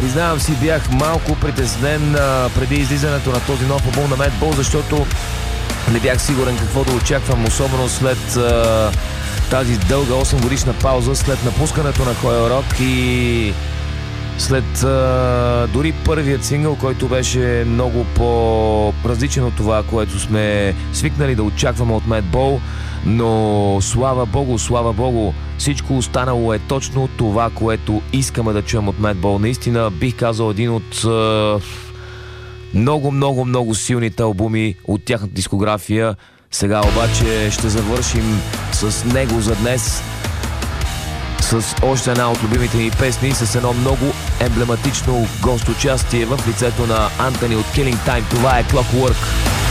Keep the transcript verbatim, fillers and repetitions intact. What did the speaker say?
признавам си, бях малко притеснен а, преди излизането на този нов албум на Madball, защото не бях сигурен какво да очаквам, особено след а, тази дълга осем годишна пауза, след напускането на Coil Rock и след а, дори първият сингъл, който беше много по-различен от това, което сме свикнали да очакваме от Madball, но слава богу, слава богу, всичко останало е точно това, което искаме да чуем от Madball. Наистина бих казал един от а, много, много, много силните албуми от тяхната дискография. Сега обаче ще завършим с него за днес, с още една от любимите ми песни, с едно много емблематично гостучастие в лицето на Антони от Killing Time. Това е Clockwork.